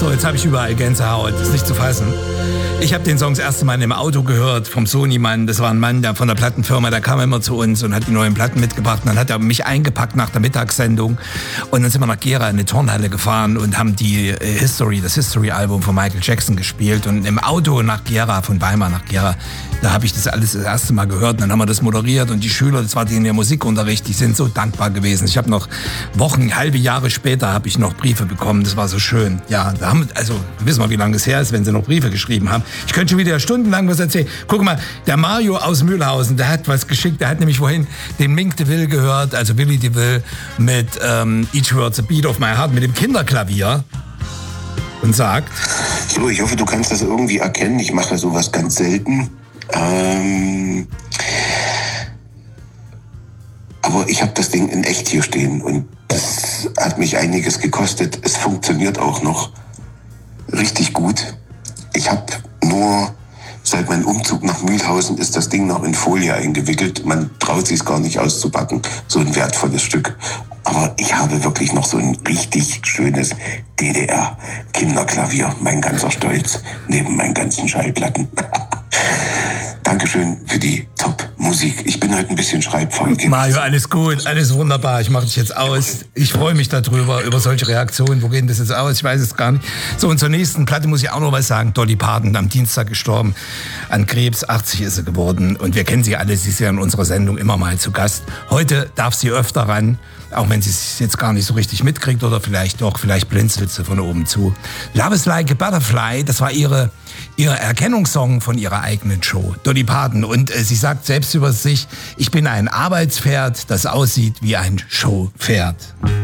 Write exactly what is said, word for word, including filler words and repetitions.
So, jetzt habe ich überall Gänsehaut, das ist nicht zu fassen. Ich habe den Song das erste Mal im Auto gehört vom Sony-Mann. Das war ein Mann der von der Plattenfirma, der kam immer zu uns und hat die neuen Platten mitgebracht. Und dann hat er mich eingepackt nach der Mittagssendung. Und dann sind wir nach Gera in eine Turnhalle gefahren und haben die History, das History-Album von Michael Jackson gespielt. Und im Auto nach Gera, von Weimar nach Gera, da habe ich das alles das erste Mal gehört. Und dann haben wir das moderiert und die Schüler, das war denen der Musikunterricht, die sind so dankbar gewesen. Ich habe noch Wochen, halbe Jahre später habe ich noch Briefe bekommen. Das war so schön. Ja, da haben, also wissen wir, wie lange es her ist, wenn sie noch Briefe geschrieben haben. Ich könnte schon wieder stundenlang was erzählen. Guck mal, der Mario aus Mühlhausen, der hat was geschickt. Der hat nämlich vorhin den Mink DeVille gehört, also Willy DeVille mit ähm, Each Word's a Beat of My Heart, mit dem Kinderklavier und sagt... So, ich hoffe, du kannst das irgendwie erkennen. Ich mache sowas ganz selten. Ähm, aber ich habe das Ding in echt hier stehen und das hat mich einiges gekostet. Es funktioniert auch noch richtig gut. Ich habe nur, seit meinem Umzug nach Mühlhausen ist das Ding noch in Folie eingewickelt. Man traut sich es gar nicht auszupacken. So ein wertvolles Stück. Aber ich habe wirklich noch so ein richtig schönes D D R-Kinderklavier. Mein ganzer Stolz neben meinen ganzen Schallplatten. Dankeschön für die Top-Musik. Ich bin heute ein bisschen schreibfaul. Mario, alles gut, alles wunderbar. Ich mache dich jetzt aus. Ich freue mich darüber, über solche Reaktionen. Wo geht das jetzt aus? Ich weiß es gar nicht. So, und zur nächsten Platte muss ich auch noch was sagen. Dolly Parton, am Dienstag gestorben. An Krebs, achtzig ist sie geworden. Und wir kennen sie alle. Sie ist ja in unserer Sendung immer mal zu Gast. Heute darf sie öfter ran. Auch wenn sie es jetzt gar nicht so richtig mitkriegt oder vielleicht doch, vielleicht blinzelt sie von oben zu. Love is like a Butterfly, das war ihre, ihr Erkennungssong von ihrer eigenen Show, Dolly Parton. Und äh, sie sagt selbst über sich, ich bin ein Arbeitspferd, das aussieht wie ein Showpferd.